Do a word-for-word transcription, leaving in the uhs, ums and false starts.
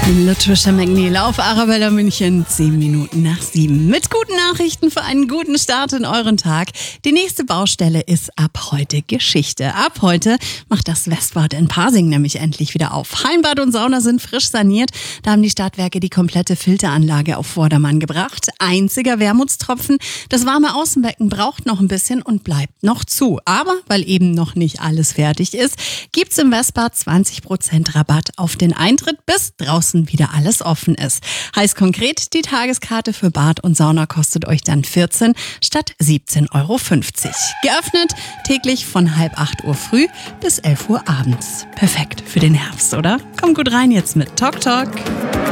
Patricia McNeil auf Arabella München, zehn Minuten nach sieben. Mit guten Nachrichten für einen guten Start in euren Tag. Die nächste Baustelle ist ab heute Geschichte. Ab heute macht das Westbad in Pasing nämlich endlich wieder auf. Hallenbad und Sauna sind frisch saniert. Da haben die Stadtwerke die komplette Filteranlage auf Vordermann gebracht. Einziger Wermutstropfen, das warme Außenbecken braucht noch ein bisschen und bleibt noch zu. Aber weil eben noch nicht alles fertig ist, gibt's im Westbad zwanzig Prozent Rabatt auf den Eintritt, bis draußen wieder alles offen ist. Heißt konkret, die Tageskarte für Bad und Sauna kostet euch dann vierzehn statt siebzehn Euro fünfzig. Geöffnet täglich von halb acht Uhr früh bis elf Uhr abends. Perfekt für den Herbst, oder? Komm gut rein jetzt mit Talk Talk.